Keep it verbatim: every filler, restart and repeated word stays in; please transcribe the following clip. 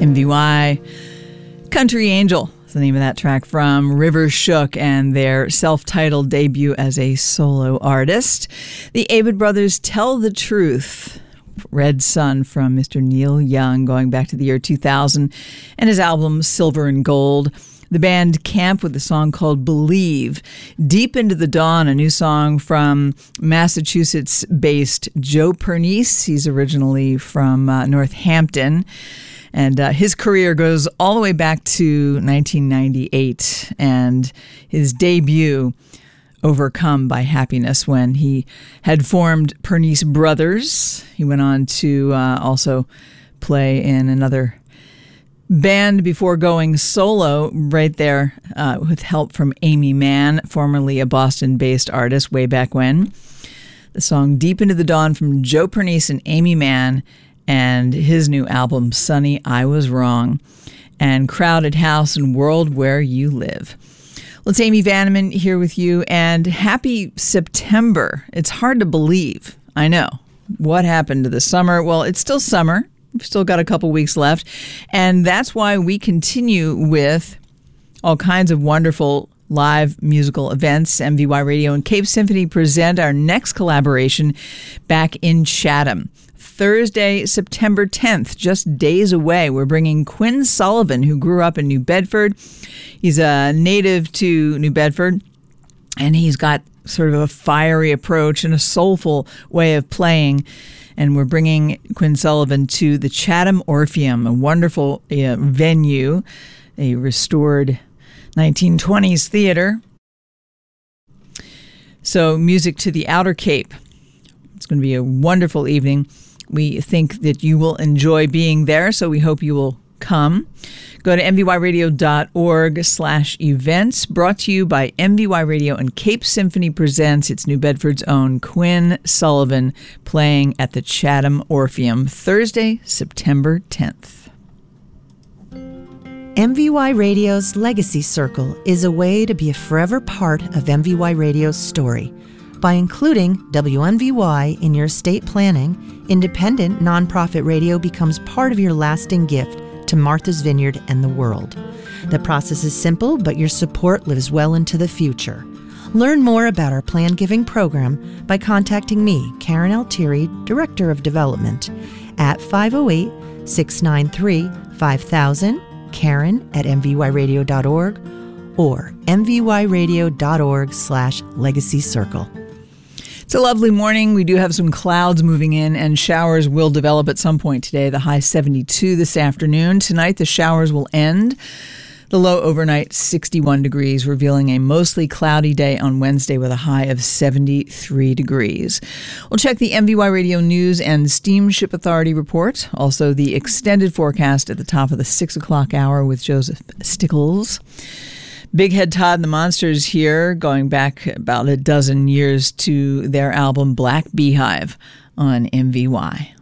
M V Y, Country Angel is the name of that track from River Shook and their self-titled debut as a solo artist. The Avett Brothers, Tell the Truth. Red Sun from Mister Neil Young, going back to the year two thousand, and his album Silver and Gold. The band Camp with a song called Believe. Deep Into the Dawn, a new song from Massachusetts-based Joe Pernice. He's originally from uh, Northampton. And uh, his career goes all the way back to nineteen ninety-eight. And his debut, Overcome by Happiness, when he had formed Pernice Brothers. He went on to uh, also play in another band before going solo right there uh, with help from Amy Mann, formerly a Boston-based artist way back when. The song Deep Into the Dawn from Joe Pernice and Amy Mann, and his new album, Sunny, I Was Wrong, and Crowded House and World Where You Live. Well, it's Amy Vanneman here with you, and happy September. It's hard to believe. I know. What happened to the summer? Well, it's still summer. We've still got a couple weeks left, and that's why we continue with all kinds of wonderful live musical events. M V Y Radio and Cape Symphony present our next collaboration back in Chatham. Thursday, September tenth, just days away, we're bringing Quinn Sullivan, who grew up in New Bedford. He's a native to New Bedford, and he's got sort of a fiery approach and a soulful way of playing. And we're bringing Quinn Sullivan to the Chatham Orpheum, a wonderful uh, venue, a restored nineteen twenties theater. So music to the Outer Cape. It's going to be a wonderful evening. We think that you will enjoy being there, so we hope you will come. Go to mvyradio.org slash events. Brought to you by M V Y Radio and Cape Symphony presents its New Bedford's own Quinn Sullivan playing at the Chatham Orpheum Thursday, September tenth. M V Y Radio's Legacy Circle is a way to be a forever part of M V Y Radio's story. By including W M V Y in your estate planning, independent nonprofit radio becomes part of your lasting gift to Martha's Vineyard and the world. The process is simple, but your support lives well into the future. Learn more about our Plan Giving program by contacting me, Karen Altieri, Director of Development, at five oh eight, six nine three, five thousand, Karen at m v y radio dot org, or mvyradio.org slash legacy circle. It's a lovely morning. We do have some clouds moving in, and showers will develop at some point today. The high seventy-two this afternoon. Tonight, the showers will end. The low overnight sixty-one degrees, revealing a mostly cloudy day on Wednesday with a high of seventy-three degrees. We'll check the M V Y Radio News and Steamship Authority report. Also, the extended forecast at the top of the six o'clock hour with Joseph Stickles. Big Head Todd and the Monsters here, going back about a dozen years to their album Black Beehive on M V Y.